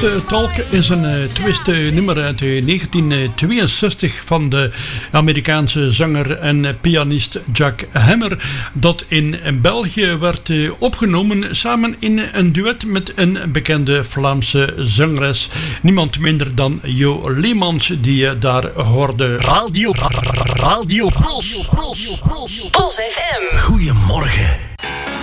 Talk is een twist-nummer uit 1962 van de Amerikaanse zanger en pianist Jack Hammer, dat in België werd opgenomen samen in een duet met een bekende Vlaamse zangeres. Niemand minder dan Jo Leemans die je daar hoorde. Radio Pulse FM. Goedemorgen.